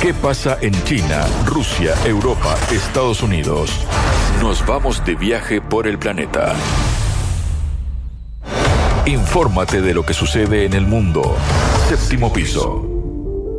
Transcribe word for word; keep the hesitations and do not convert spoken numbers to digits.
¿Qué pasa en China, Rusia, Europa, Estados Unidos? Nos vamos de viaje por el planeta. Infórmate de lo que sucede en el mundo. Séptimo piso.